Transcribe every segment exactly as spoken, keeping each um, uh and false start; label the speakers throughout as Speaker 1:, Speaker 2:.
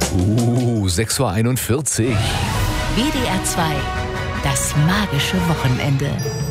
Speaker 1: Uh, sechs Uhr einundvierzig.
Speaker 2: W D R zwei, das magische Wochenende.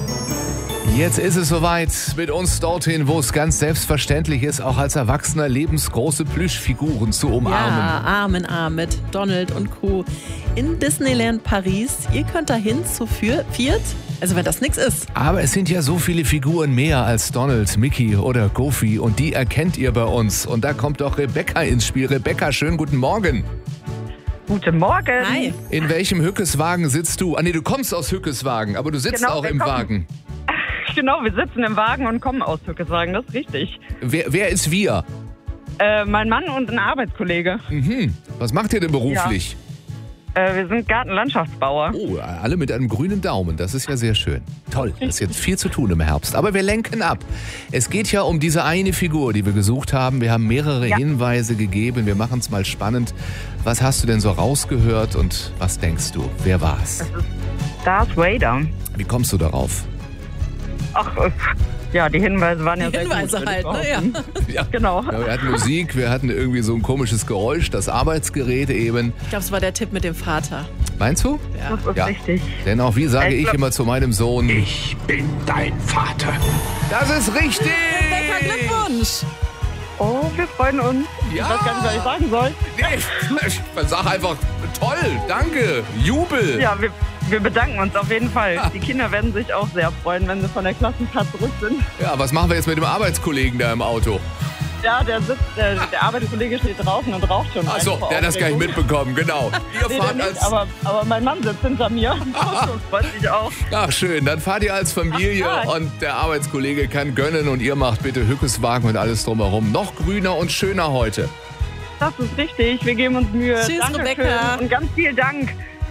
Speaker 1: Jetzt ist es soweit, mit uns dorthin, wo es ganz selbstverständlich ist, auch als Erwachsener lebensgroße Plüschfiguren zu umarmen.
Speaker 3: Ja, Arm in Arm mit Donald und Co. in Disneyland Paris. Ihr könnt dahin zu vier, viert, also wenn das nichts ist.
Speaker 1: Aber es sind ja so viele Figuren mehr als Donald, Mickey oder Goofy und die erkennt ihr bei uns. Und da kommt doch Rebecca ins Spiel. Rebecca, schönen guten Morgen.
Speaker 4: Guten Morgen.
Speaker 3: Hi.
Speaker 1: In welchem Hückeswagen sitzt du? Ah nee, du kommst aus Hückeswagen, aber du sitzt
Speaker 4: Genau,
Speaker 1: auch
Speaker 4: wir
Speaker 1: im
Speaker 4: kommen-
Speaker 1: Wagen.
Speaker 4: Genau, wir sitzen im Wagen und kommen aus Hückeswagen, das ist richtig.
Speaker 1: Wer, wer ist wir?
Speaker 4: Äh, mein Mann und ein Arbeitskollege.
Speaker 1: Mhm. Was macht ihr denn beruflich?
Speaker 4: Äh, wir sind Gartenlandschaftsbauer.
Speaker 1: Oh, alle mit einem grünen Daumen, das ist ja sehr schön. Toll, es ist jetzt viel zu tun im Herbst. Aber wir lenken ab. Es geht ja um diese eine Figur, die wir gesucht haben. Wir haben mehrere
Speaker 4: Ja.
Speaker 1: Hinweise gegeben. Wir machen es mal spannend. Was hast du denn so rausgehört und was denkst du? Wer war's?
Speaker 4: Darth Vader.
Speaker 1: Wie kommst du darauf?
Speaker 4: Ach, äh, ja, die Hinweise waren ja
Speaker 3: Die
Speaker 4: sehr
Speaker 3: Hinweise
Speaker 4: gut. würde ich
Speaker 3: halt, ne? Ja.
Speaker 4: behaupten.
Speaker 1: Ja.
Speaker 4: Genau.
Speaker 1: Ja, wir hatten Musik, wir hatten irgendwie so ein komisches Geräusch, das Arbeitsgerät eben.
Speaker 3: Ich glaube, es war der Tipp mit dem Vater.
Speaker 1: Meinst du?
Speaker 3: Ja.
Speaker 4: Das ist
Speaker 1: Ja.
Speaker 4: richtig.
Speaker 1: Denn auch wie sage
Speaker 4: Ich
Speaker 1: ich
Speaker 4: glaub-
Speaker 1: immer zu meinem Sohn,
Speaker 5: Ich bin dein Vater.
Speaker 1: das ist richtig!
Speaker 3: Rebecca, Glückwunsch!
Speaker 4: Oh, wir freuen uns.
Speaker 1: Ja.
Speaker 4: Ich weiß gar nicht, was ich sagen soll.
Speaker 1: Nee, ich sag einfach, toll, danke, Jubel.
Speaker 4: Ja, wir, wir bedanken uns auf jeden Fall. Die Kinder werden sich auch sehr freuen, wenn sie von der Klassenfahrt zurück sind.
Speaker 1: Ja, was machen wir jetzt mit dem Arbeitskollegen da im Auto?
Speaker 4: Ja, der sitzt, der, der Arbeitskollege steht draußen und raucht schon.
Speaker 1: Achso,
Speaker 4: rein vor
Speaker 1: der hat das gar nicht
Speaker 4: Aufregung.
Speaker 1: mitbekommen, genau. Ihr
Speaker 4: Nee, der
Speaker 1: fahrt
Speaker 4: nicht,
Speaker 1: als.
Speaker 4: aber, aber mein Mann sitzt hinter mir und freut sich auch.
Speaker 1: Ach schön, dann fahrt ihr als Familie
Speaker 4: Ach,
Speaker 1: und der Arbeitskollege kann gönnen und ihr macht bitte Hückeswagen und alles drumherum noch grüner und schöner heute.
Speaker 4: Das ist richtig, wir geben uns Mühe.
Speaker 3: Tschüss,
Speaker 4: Dankeschön
Speaker 3: Rebecca.
Speaker 4: und ganz vielen Dank.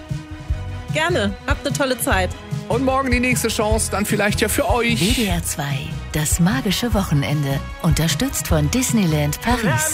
Speaker 3: Gerne, habt eine tolle Zeit.
Speaker 1: Und morgen die nächste Chance, dann vielleicht ja für
Speaker 2: W
Speaker 1: euch.
Speaker 2: D R zwei, das magische Wochenende. Unterstützt von Disneyland Paris.